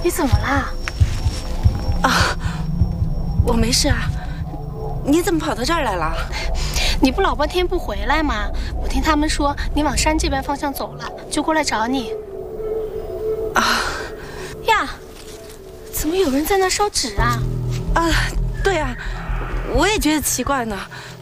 你怎么啦？ 啊，我没事啊。你怎么跑到这儿来了？ 你不老半天不回来吗？我听他们说你往山这边方向走了，就过来找你。 啊呀，怎么有人在那烧纸啊？ 啊，对啊，我也觉得奇怪呢。